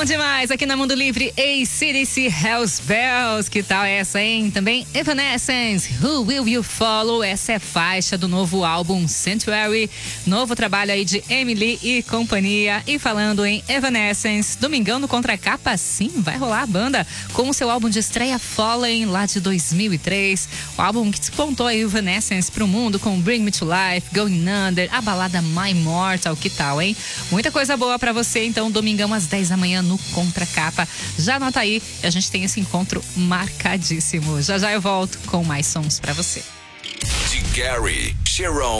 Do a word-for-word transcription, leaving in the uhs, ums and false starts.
Bom demais, aqui na Mundo Livre, A C/D C, Hells Bells, que tal essa, hein? Também Evanescence, Who Will You Follow? Essa é faixa do novo álbum Sanctuary, novo trabalho aí de Emily e companhia. E falando em Evanescence, domingão no Contracapa, sim, vai rolar a banda com o seu álbum de estreia Fallen, lá de dois mil e três. O álbum que despontou aí Evanescence pro mundo com Bring Me To Life, Going Under, a balada My Immortal, que tal, hein? Muita coisa boa pra você, então, domingão às dez da manhã no Contracapa. Já anota aí, a gente tem esse encontro marcadíssimo. Já já eu volto com mais sons pra você. De Gary, Sharon